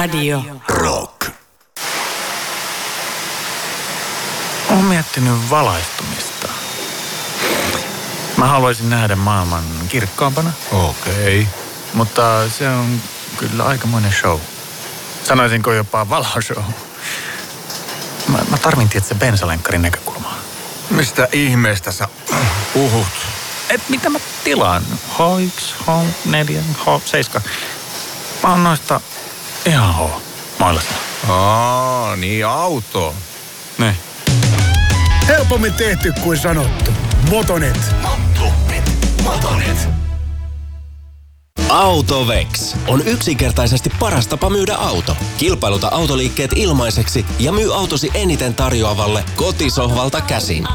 Radio Rock. Olen miettinyt valaistumista. Mä haluaisin nähdä maailman kirkkaampana. Okei. Mutta se on kyllä aikamoinen show. Sanoisinko jopa valoshow. Mä tarvin tietysti bensalenkkarin näkökulmaa. Mistä ihmeestä sä puhut? Et mitä mä tilaan? H1, H4, H7. Mä oon noista ihan H-mailasta. Niin auto. Ne. Helpommin tehty kuin sanottu. Motonet. Motonet. Autovex on yksinkertaisesti paras tapa myydä auto. Kilpailuta autoliikkeet ilmaiseksi ja myy autosi eniten tarjoavalle kotisohvalta käsin.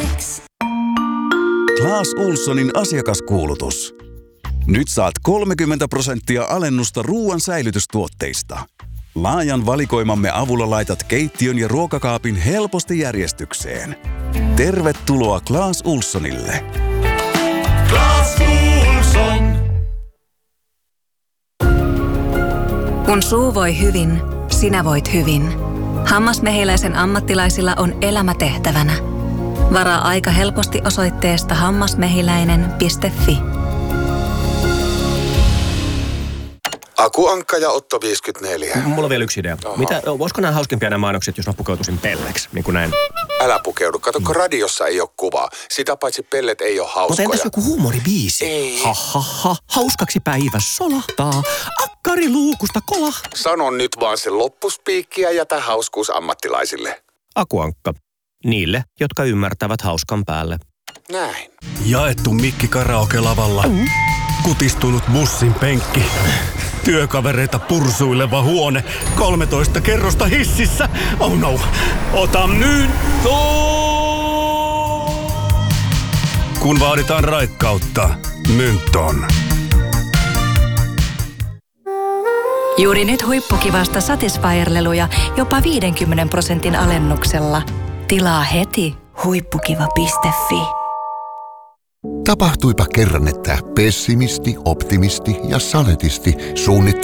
Clas Ohlsonin asiakaskuulutus. Nyt saat 30% alennusta ruoan säilytystuotteista. Laajan valikoimamme avulla laitat keittiön ja ruokakaapin helposti järjestykseen. Tervetuloa Clas Ohlsonille. Clas Ohlson. Kun suu voi hyvin, sinä voit hyvin. Hammasmehiläisen ammattilaisilla on elämätehtävänä. Varaa aika helposti osoitteesta hammasmehiläinen.fi. Aku Ankka ja Otto 54. Mulla on vielä yksi idea. Voisiko nämä hauskempia nämä mainokset, jos mä pukeutuisin pelleksi, niin kuin näin? Älä pukeudu. Kato, kun radiossa ei ole kuvaa. Sitä paitsi pellet ei ole hauskoja. Mutta entäs joku huumoribiisi? Ei. Ha. Hauskaksi päivä solahtaa. Akkari luukusta kolah. Sano nyt vaan se loppuspiikki ja jätä hauskuus ammattilaisille. Aku Ankka. Niille, jotka ymmärtävät hauskan päälle. Näin. Jaettu mikki karaoke-lavalla. Kutistunut bussin penkki. Työkavereita pursuileva huone. 13 kerrosta hississä. Oh no. Ota myynto! Kun vaaditaan raikkautta, Mynton. Juuri nyt huippukivasta Satisfyer-leluja jopa 50% alennuksella. Tilaa heti huippukiva.fi. Tapahtuipa kerran, että pessimisti, optimisti ja saletisti suunnitteli